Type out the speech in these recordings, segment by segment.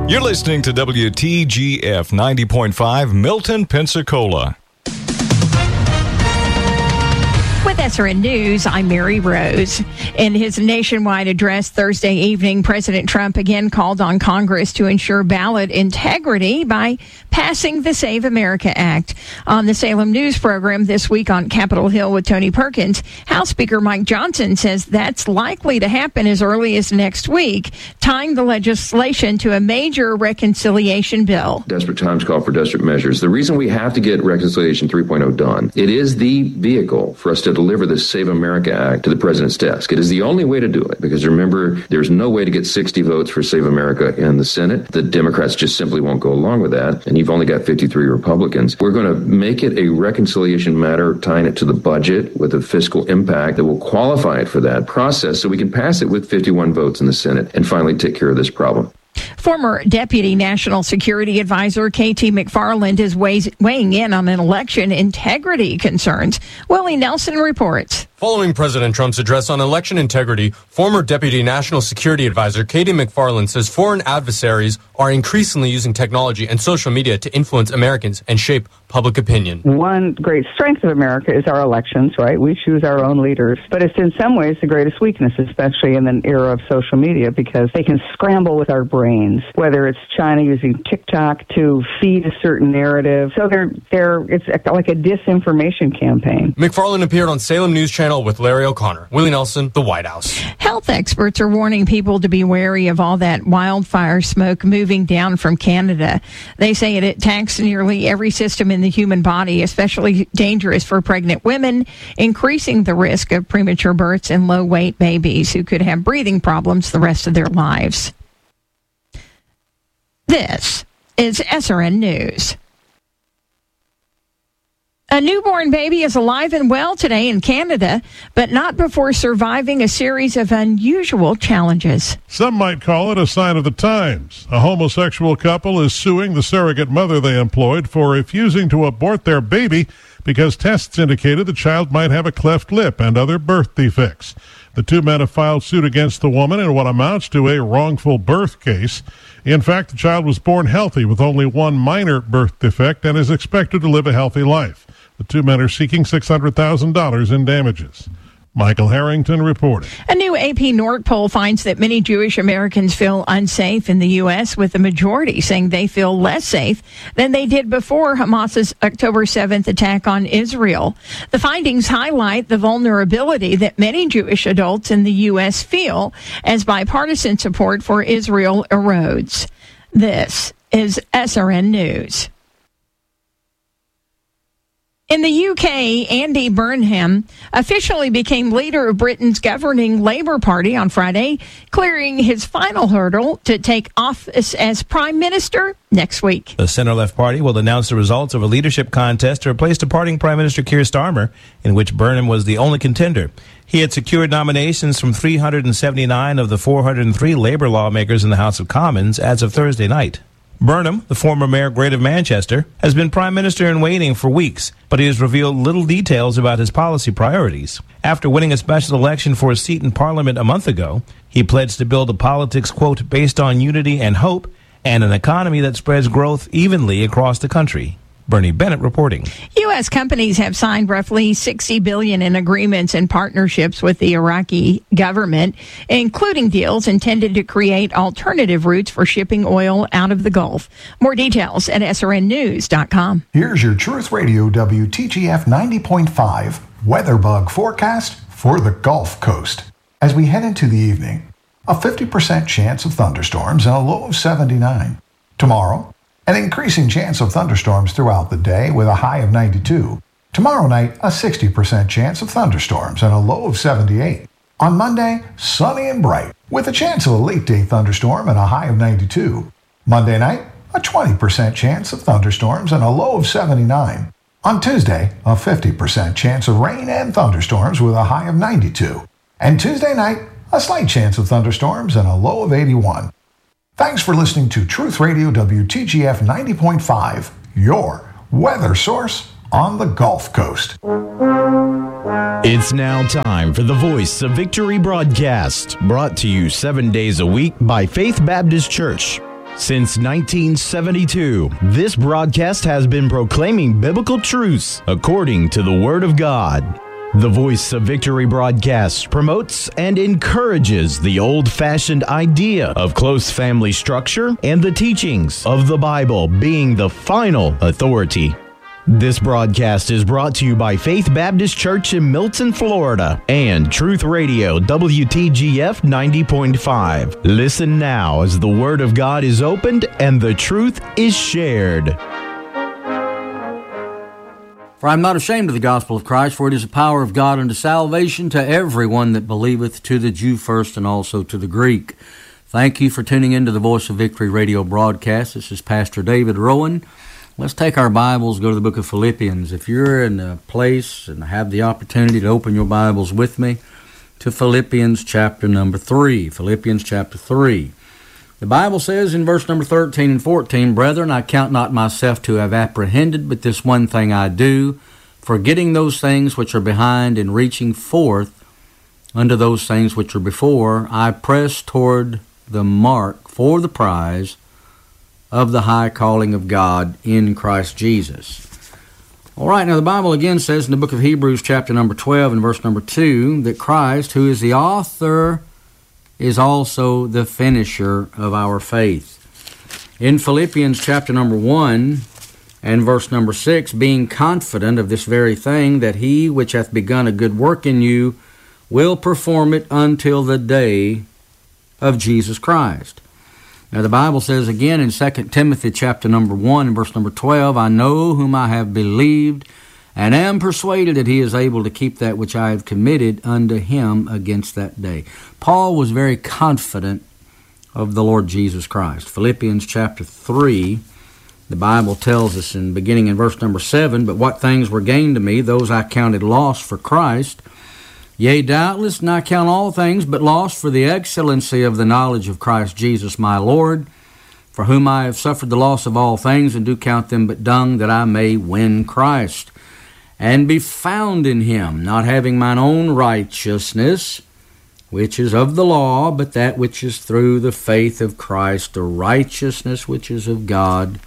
You're listening to WTGF 90.5 Milton, Pensacola. With SRN News, I'm Mary Rose. In his nationwide address Thursday evening, President Trump again called on Congress to ensure ballot integrity by passing the Save America Act. On the Salem News program this week on Capitol Hill with Tony Perkins, House Speaker Mike Johnson says that's likely to happen as early as next week, tying the legislation to a major reconciliation bill. Desperate times call for desperate measures. The reason we have to get Reconciliation 3.0 done, it is the vehicle for us to deliver the Save America Act to the president's desk. It is the only way to do it, because remember, there's no way to get 60 votes for Save America in the Senate. The Democrats just simply won't go along with that, and you've only got 53 Republicans. We're going to make it a reconciliation matter, tying it to the budget with a fiscal impact that will qualify it for that process so we can pass it with 51 votes in the Senate and finally take care of this problem. Former Deputy National Security Advisor K.T. McFarland is weighing in on an election integrity concerns. Willie Nelson reports. Following President Trump's address on election integrity, former Deputy National Security Advisor K.T. McFarland says foreign adversaries are increasingly using technology and social media to influence Americans and shape public opinion. One great strength of America is our elections, right? We choose our own leaders. But it's in some ways the greatest weakness, especially in an era of social media, because they can scramble with our brains, whether it's China using TikTok to feed a certain narrative. So it's like a disinformation campaign. McFarland appeared on Salem News Channel with Larry O'Connor. Willie Nelson, the White House. Health experts are warning people to be wary of all that wildfire smoke moving down from Canada. They say it attacks nearly every system in the human body, especially dangerous for pregnant women, increasing the risk of premature births and low-weight babies who could have breathing problems the rest of their lives. This is SRN News. A newborn baby is alive and well today in Canada, but not before surviving a series of unusual challenges. Some might call it a sign of the times. A homosexual couple is suing the surrogate mother they employed for refusing to abort their baby because tests indicated the child might have a cleft lip and other birth defects. The two men have filed suit against the woman in what amounts to a wrongful birth case. In fact, the child was born healthy with only one minor birth defect and is expected to live a healthy life. The two men are seeking $600,000 in damages. Michael Harrington reported. A new AP North poll finds that many Jewish Americans feel unsafe in the U.S., with the majority saying they feel less safe than they did before Hamas's October 7th attack on Israel. The findings highlight the vulnerability that many Jewish adults in the U.S. feel as bipartisan support for Israel erodes. This is SRN News. In the UK, Andy Burnham officially became leader of Britain's governing Labour Party on Friday, clearing his final hurdle to take office as Prime Minister next week. The centre-left party will announce the results of a leadership contest to replace departing Prime Minister Keir Starmer, in which Burnham was the only contender. He had secured nominations from 379 of the 403 Labour lawmakers in the House of Commons as of Thursday night. Burnham, the former mayor of Greater Manchester, has been Prime Minister in waiting for weeks, but he has revealed little details about his policy priorities. After winning a special election for a seat in Parliament a month ago, he pledged to build a politics, quote, based on unity and hope, and an economy that spreads growth evenly across the country. Bernie Bennett reporting. U.S. companies have signed roughly $60 billion in agreements and partnerships with the Iraqi government, including deals intended to create alternative routes for shipping oil out of the Gulf. More details at srnnews.com. Here's your Truth Radio WTGF 90.5 weather bug forecast for the Gulf Coast. As we head into the evening, a 50% chance of thunderstorms and a low of 79. Tomorrow, an increasing chance of thunderstorms throughout the day with a high of 92. Tomorrow night, a 60% chance of thunderstorms and a low of 78. On Monday, sunny and bright with a chance of a late day thunderstorm and a high of 92. Monday night, a 20% chance of thunderstorms and a low of 79. On Tuesday, a 50% chance of rain and thunderstorms with a high of 92. And Tuesday night, a slight chance of thunderstorms and a low of 81. Thanks for listening to Truth Radio WTGF 90.5, your weather source on the Gulf Coast. It's now time for the Voice of Victory broadcast, brought to you 7 days a week by Faith Baptist Church. Since 1972, this broadcast has been proclaiming biblical truths according to the Word of God. The Voice of Victory broadcast promotes and encourages the old-fashioned idea of close family structure and the teachings of the Bible being the final authority. This broadcast is brought to you by Faith Baptist Church in Milton, Florida, and Truth Radio WTGF 90.5. Listen now as the Word of God is opened and the truth is shared. For I am not ashamed of the gospel of Christ, for it is the power of God unto salvation to everyone that believeth, to the Jew first and also to the Greek. Thank you for tuning into the Voice of Victory radio broadcast. This is Pastor David Rowan. Let's take our Bibles, go to the book of Philippians. If you're in a place and have the opportunity to open your Bibles with me to Philippians chapter number 3. Philippians chapter 3. The Bible says in verse number 13 and 14, Brethren, I count not myself to have apprehended, but this one thing I do, forgetting those things which are behind and reaching forth unto those things which are before, I press toward the mark for the prize of the high calling of God in Christ Jesus. All right, now the Bible again says in the book of Hebrews chapter number 12 and verse number 2 that Christ, who is the author, is also the finisher of our faith. In Philippians chapter number 1 and verse number 6, being confident of this very thing, that he which hath begun a good work in you will perform it until the day of Jesus Christ. Now the Bible says again in 2 Timothy chapter number 1 and verse number 12, I know whom I have believed, and am persuaded that he is able to keep that which I have committed unto him against that day. Paul was very confident of the Lord Jesus Christ. Philippians chapter 3, the Bible tells us beginning in verse number 7, but what things were gained to me, those I counted loss for Christ. Yea, doubtless, and I count all things but loss for the excellency of the knowledge of Christ Jesus my Lord, for whom I have suffered the loss of all things, and do count them but dung, that I may win Christ, and be found in him, not having mine own righteousness, which is of the law, but that which is through the faith of Christ, the righteousness which is of God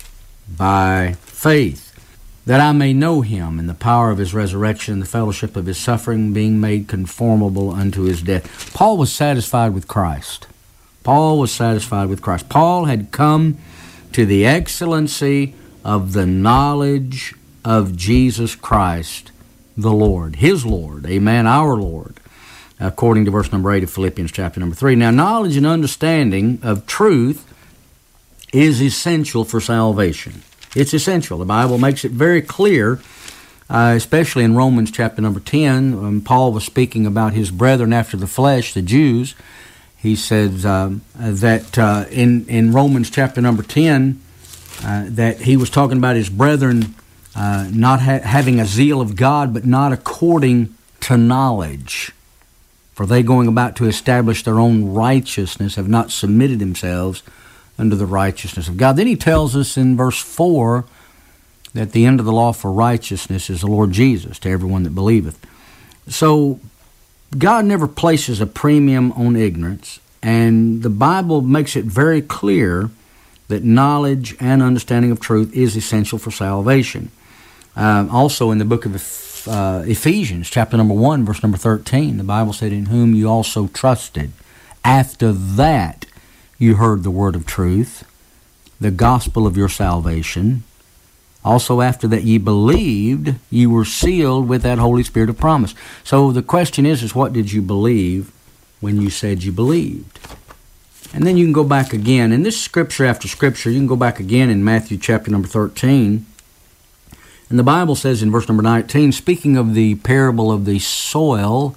by faith, that I may know him in the power of his resurrection and the fellowship of his suffering, being made conformable unto his death. Paul was satisfied with Christ. Paul was satisfied with Christ. Paul had come to the excellency of the knowledge of Jesus Christ, the Lord, his Lord, amen, our Lord, according to verse number 8 of Philippians chapter number 3. Now, knowledge and understanding of truth is essential for salvation. It's essential. The Bible makes it very clear, especially in Romans chapter number 10, when Paul was speaking about his brethren after the flesh, the Jews. He says that in Romans chapter number 10, that he was talking about his brethren not having a zeal of God, but not according to knowledge. For they, going about to establish their own righteousness, have not submitted themselves unto the righteousness of God. Then he tells us in verse 4 that the end of the law for righteousness is the Lord Jesus to everyone that believeth. So God never places a premium on ignorance, and the Bible makes it very clear that knowledge and understanding of truth is essential for salvation. Also in the book of Ephesians, chapter number 1, verse number 13, the Bible said, in whom you also trusted. After that you heard the word of truth, the gospel of your salvation. Also after that ye believed, you were sealed with that Holy Spirit of promise. So the question is what did you believe when you said you believed? And then you can go back again. In this scripture after scripture, you can go back again in Matthew chapter number 13. And the Bible says in verse number 19, speaking of the parable of the soil,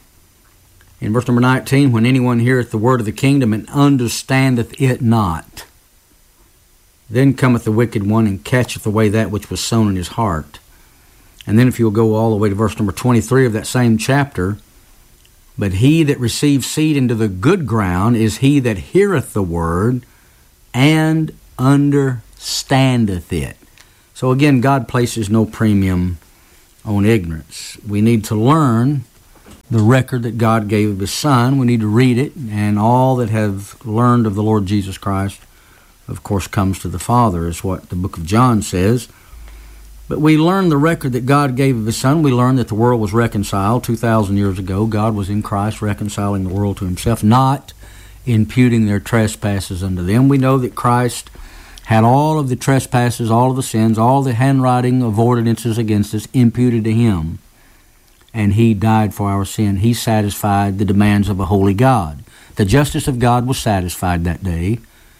in verse number 19, when anyone heareth the word of the kingdom and understandeth it not, then cometh the wicked one and catcheth away that which was sown in his heart. And then if you'll go all the way to verse number 23 of that same chapter, but he that receives seed into the good ground is he that heareth the word and understandeth it. So again, God places no premium on ignorance. We need to learn the record that God gave of his Son. We need to read it, and all that have learned of the Lord Jesus Christ of course, comes to the Father, is what the book of John says. But we learn the record that God gave of His Son. We learn that the world was reconciled 2,000 years ago. God was in Christ reconciling the world to Himself, not imputing their trespasses unto them. We know that Christ had all of the trespasses, all of the sins, all the handwriting of ordinances against us imputed to Him. And He died for our sin. He satisfied the demands of a holy God. The justice of God was satisfied that day.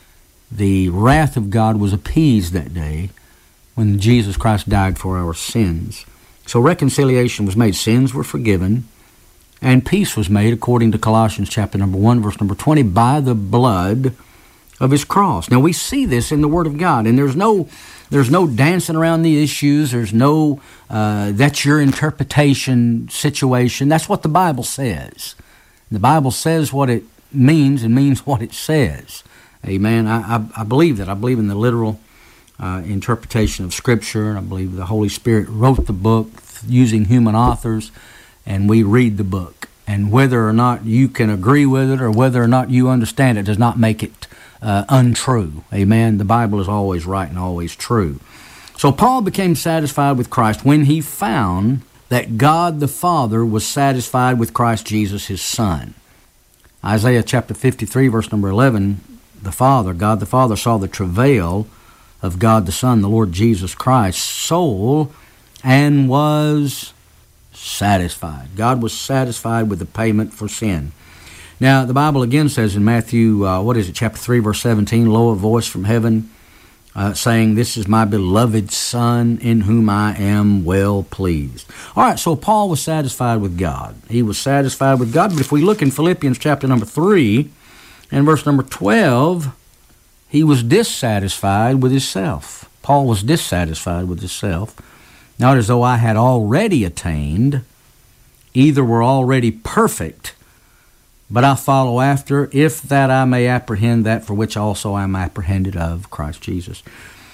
The wrath of God was appeased that day when Jesus Christ died for our sins. So reconciliation was made. Sins were forgiven. And peace was made, according to Colossians chapter number 1, verse number 20, by the blood of His cross. Now we see this in the Word of God, and there's no dancing around the issues. There's no that's your interpretation situation. That's what the Bible says. The Bible says what it means and means what it says. Amen. I believe that. I believe in the literal interpretation of Scripture, and I believe the Holy Spirit wrote the book using human authors, and we read the book. And whether or not you can agree with it or whether or not you understand it does not make it untrue. Amen. The Bible is always right and always true. So Paul became satisfied with Christ when he found that God the Father was satisfied with Christ Jesus, His Son. Isaiah chapter 53, verse number 11, God the Father saw the travail of God the Son, the Lord Jesus Christ's soul, and was satisfied. God was satisfied with the payment for sin. Now, the Bible again says in Matthew, chapter 3, verse 17, lo, a voice from heaven saying, this is my beloved Son, in whom I am well pleased. All right, so Paul was satisfied with God. He was satisfied with God, but if we look in Philippians chapter number 3 and verse number 12, he was dissatisfied with himself. Paul was dissatisfied with himself. Not as though I had already attained, either were already perfect, but I follow after, if that I may apprehend that for which also I am apprehended of Christ Jesus.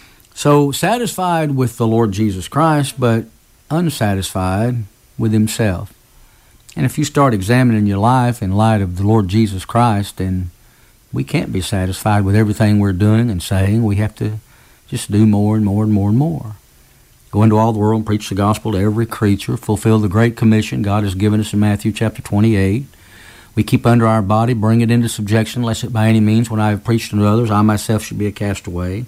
So satisfied with the Lord Jesus Christ, but unsatisfied with himself. And if you start examining your life in light of the Lord Jesus Christ, then we can't be satisfied with everything we're doing and saying. We have to just do more and more and more and more. Go into all the world and preach the gospel to every creature, fulfill the great commission God has given us in Matthew chapter 28. We keep under our body, bring it into subjection, lest it by any means, when I have preached unto others, I myself should be a castaway.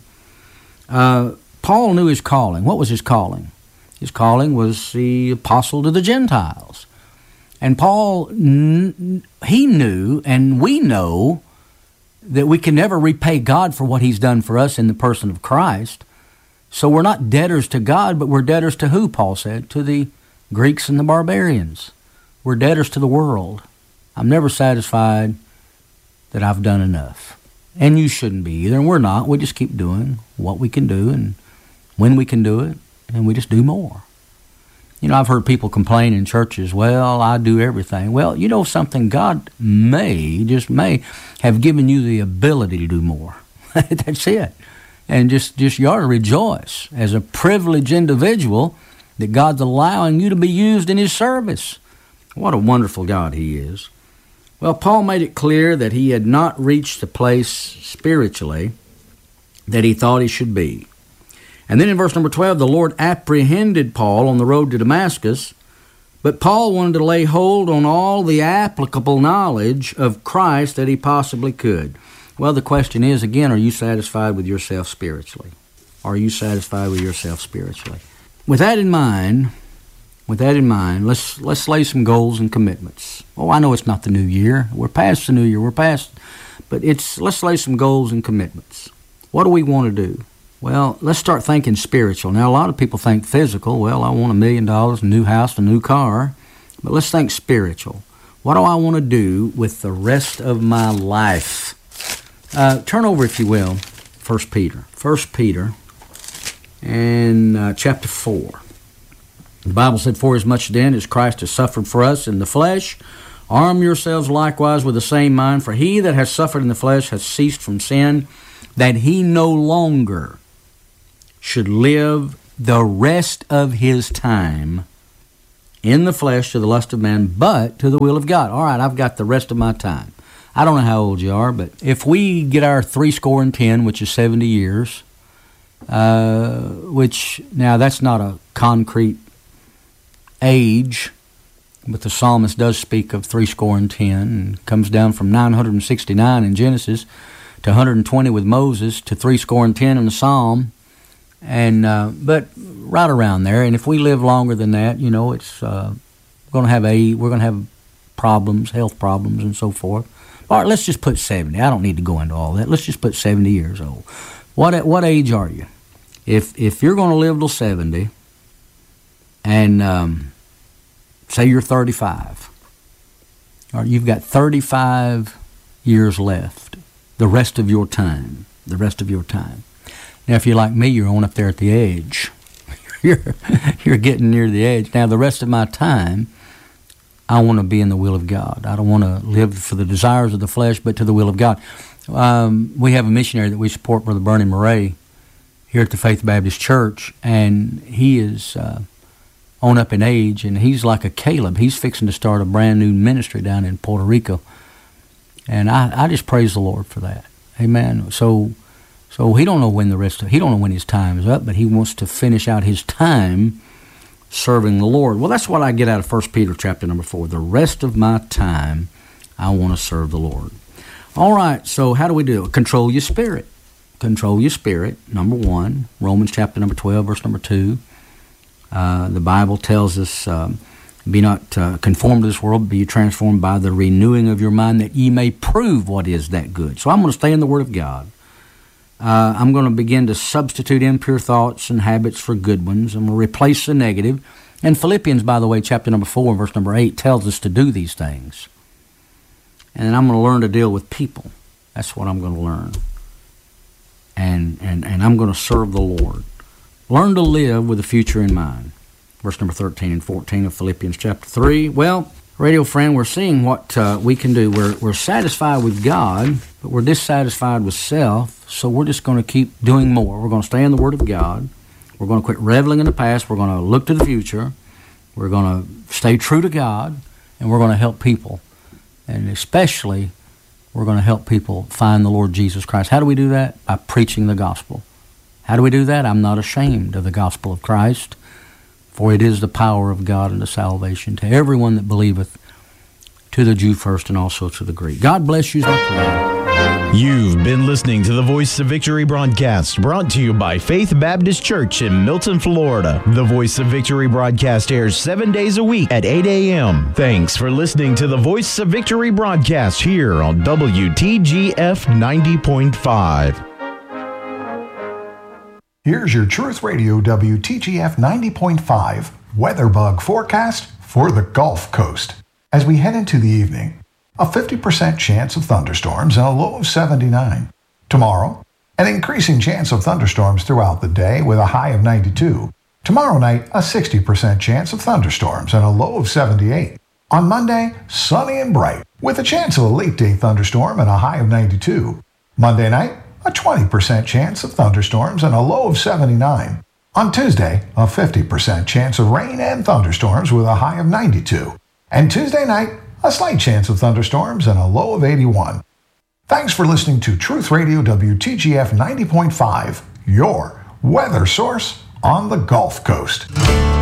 Paul knew his calling. What was his calling? His calling was the apostle to the Gentiles. And Paul, he knew, and we know, that we can never repay God for what he's done for us in the person of Christ. So we're not debtors to God, but we're debtors to who, Paul said? To the Greeks and the barbarians. We're debtors to the world. I'm never satisfied that I've done enough. And you shouldn't be either, and we're not. We just keep doing what we can do and when we can do it, and we just do more. You know, I've heard people complain in churches, well, I do everything. Well, you know something? God may, just may, have given you the ability to do more. That's it. And just you ought to rejoice as a privileged individual that God's allowing you to be used in His service. What a wonderful God He is. Well, Paul made it clear that he had not reached the place spiritually that he thought he should be. And then in verse number 12, the Lord apprehended Paul on the road to Damascus, but Paul wanted to lay hold on all the applicable knowledge of Christ that he possibly could. Well, the question is, again, are you satisfied with yourself spiritually? Are you satisfied with yourself spiritually? With that in mind, let's lay some goals and commitments. Oh, I know it's not the new year. We're past the new year. But let's lay some goals and commitments. What do we want to do? Well, let's start thinking spiritual. Now, a lot of people think physical. Well, I want $1 million, a new house, a new car. But let's think spiritual. What do I want to do with the rest of my life? Turn over, if you will, 1 Peter. 1 Peter and chapter 4. The Bible said, for as much then as Christ has suffered for us in the flesh, arm yourselves likewise with the same mind, for he that has suffered in the flesh has ceased from sin, that he no longer should live the rest of his time in the flesh to the lust of man, but to the will of God. All right, I've got the rest of my time. I don't know how old you are, but if we get our 70, which is 70 years, which now that's not a concrete age, but the psalmist does speak of 70 and comes down from 969 in Genesis to 120 with Moses to 70 in the Psalm, and but right around there. And if we live longer than that, you know, it's we're going to have problems, health problems, and so forth. All right, let's just put 70. I don't need to go into all that. Let's just put 70 years old. What age are you? If you're going to live till 70, and say you're 35, or you've got 35 years left, the rest of your time. Now, if you're like me, you're on up there at the edge. You're getting near the edge. Now, the rest of my time, I want to be in the will of God. I don't want to live for the desires of the flesh, but to the will of God. We have a missionary that we support, Brother Bernie Murray, here at the Faith Baptist Church, and he is on up in age, and he's like a Caleb. He's fixing to start a brand new ministry down in Puerto Rico, and I just praise the Lord for that. Amen. So he don't know when he don't know when his time is up, but he wants to finish out his time serving the Lord. Well, that's what I get out of 1 Peter chapter number 4. The rest of my time, I want to serve the Lord. All right, so how do we do it? Control your spirit. Control your spirit, number 1. Romans chapter number 12, verse number 2. The Bible tells us, be not conformed to this world, but be transformed by the renewing of your mind, that ye may prove what is that good. So I'm going to stay in the Word of God. I'm going to begin to substitute impure thoughts and habits for good ones. I'm going to replace the negative. And Philippians, by the way, chapter number 4, verse number 8, tells us to do these things. And I'm going to learn to deal with people. That's what I'm going to learn. And I'm going to serve the Lord. Learn to live with the future in mind. Verse number 13 and 14 of Philippians chapter 3. Well, radio friend, we're seeing what we can do. We're satisfied with God, but we're dissatisfied with self. So we're just going to keep doing more. We're going to stay in the Word of God. We're going to quit reveling in the past. We're going to look to the future. We're going to stay true to God, and we're going to help people. And especially, we're going to help people find the Lord Jesus Christ. How do we do that? By preaching the gospel. How do we do that? I'm not ashamed of the gospel of Christ, for it is the power of God unto salvation to everyone that believeth, to the Jew first and also to the Greek. God bless you. You've been listening to the Voice of Victory broadcast, brought to you by Faith Baptist Church in Milton, Florida. The Voice of Victory broadcast airs 7 days a week at 8 a.m. Thanks for listening to the Voice of Victory broadcast here on WTGF 90.5. Here's your Truth Radio WTGF 90.5 weather bug forecast for the Gulf Coast. As we head into the evening, a 50% chance of thunderstorms and a low of 79. Tomorrow, an increasing chance of thunderstorms throughout the day with a high of 92. Tomorrow night, a 60% chance of thunderstorms and a low of 78. On Monday, sunny and bright with a chance of a late day thunderstorm and a high of 92. Monday night, a 20% chance of thunderstorms and a low of 79. On Tuesday, a 50% chance of rain and thunderstorms with a high of 92. And Tuesday night, a slight chance of thunderstorms and a low of 81. Thanks for listening to Truth Radio WTGF 90.5, your weather source on the Gulf Coast.